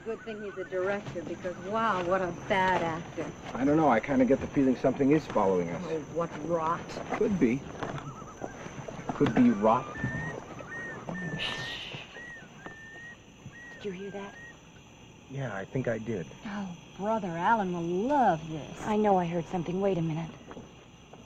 good thing he's a director, because, wow, what a bad actor. I don't know. I kind of get the feeling something is following us. Oh, what rot. Could be. Could be rot. Did you hear that? Yeah, I think I did. Oh, Brother Alan will love this. I know I heard something. Wait a minute.